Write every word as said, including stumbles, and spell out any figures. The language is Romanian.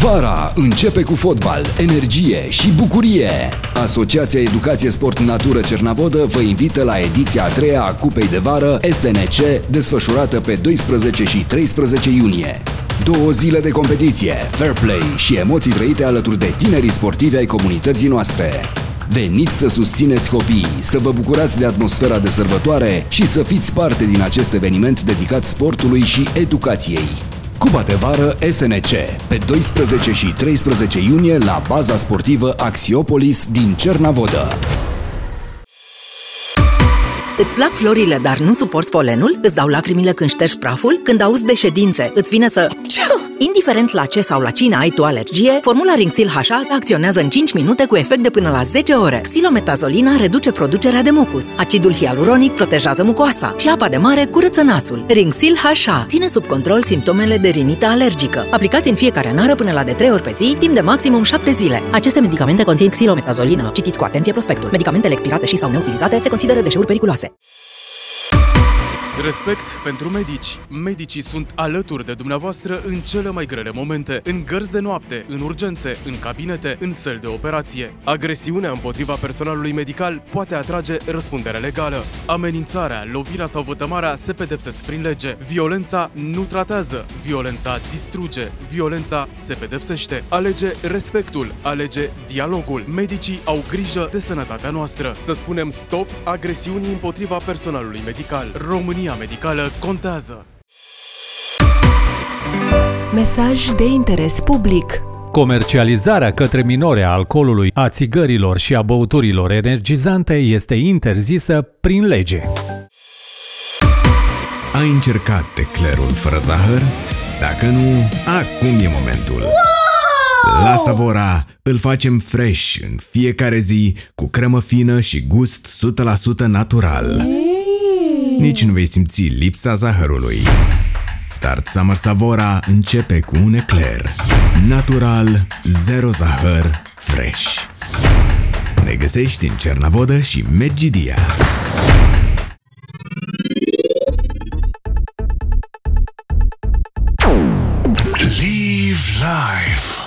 Vara începe cu fotbal, energie și bucurie. Asociația Educație Sport Natură Cernavodă vă invită la ediția a treia a Cupei de Vară S N C, desfășurată pe doisprezece și treisprezece iunie. Două zile de competiție, fair play și emoții trăite alături de tinerii sportivi ai comunității noastre. Veniți să susțineți copiii, să vă bucurați de atmosfera de sărbătoare și să fiți parte din acest eveniment dedicat sportului și educației. Cupa de Vară S N C, pe doisprezece și treisprezece iunie la baza sportivă Axiopolis din Cernavodă. Îți plac florile, dar nu suporți polenul? Îți dau lacrimile când ștergi praful? Când auzi de ședințe, îți vine să... Indiferent la ce sau la cine ai tu alergie, formula Rinxil H A acționează în cinci minute cu efect de până la zece ore. Xilometasolina reduce producerea de mucus. Acidul hialuronic protejează mucoasa și apa de mare curăță nasul. Rinxil H A ține sub control simptomele de rinită alergică. Aplicați în fiecare nară până la de trei ori pe zi, timp de maximum șapte zile. Aceste medicamente conțin xilometazolină. Citiți cu atenție prospectul. Medicamentele expirate și sau neutilizate se consideră deșeuri periculoase. Respect pentru medici. Medicii sunt alături de dumneavoastră în cele mai grele momente, în gărzi de noapte, în urgențe, în cabinete, în săli de operație. Agresiunea împotriva personalului medical poate atrage răspundere legală. Amenințarea, lovirea sau vătămarea se pedepsesc prin lege. Violența nu tratează, violența distruge, violența se pedepsește. Alege respectul, alege dialogul. Medicii au grijă de sănătatea noastră. Să spunem stop agresiunii împotriva personalului medical. România medicală contează. Mesaj de interes public. Comercializarea către minori a alcoolului, a țigărilor și a băuturilor energizante este interzisă prin lege. Ai încercat teclerul fără zahăr? Dacă nu, acum e momentul. Wow! La Savora îl facem fresh în fiecare zi, cu cremă fină și gust o sută la sută natural. Nici nu vei simți lipsa zahărului. Start Summer Savora începe cu un ecler natural, zero zahăr, fresh. Ne găsești în Cernavodă și Medgidia.